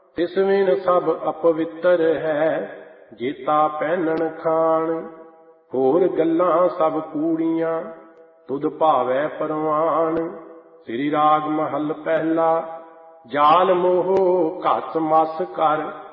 ਤਿਸ ਵਿਨ ਸਭ ਅਪਵਿੱਤਰ ਹੈ, ਜੇਤਾ ਪਹਿਨਣ ਖਾਣ। ਹੋਰ ਗੱਲਾਂ ਸਭ ਕੂੜੀਆਂ, ਤੁਧ ਭਾਵੈ ਪਰਵਾਨ। ਸ੍ਰੀ ਰਾਗ ਮਹੱਲ ਪਹਿਲਾ। ਜਾਲ ਮੋਹ ਘਸ ਮਸ ਕਰ,